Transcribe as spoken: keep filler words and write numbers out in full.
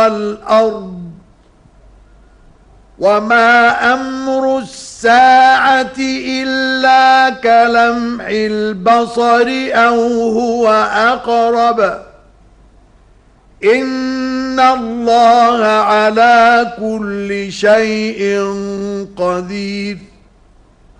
والأرض وما أمر الساعة إلا كلمح البصر أو هو أقرب إن الله على كل شيء قدير.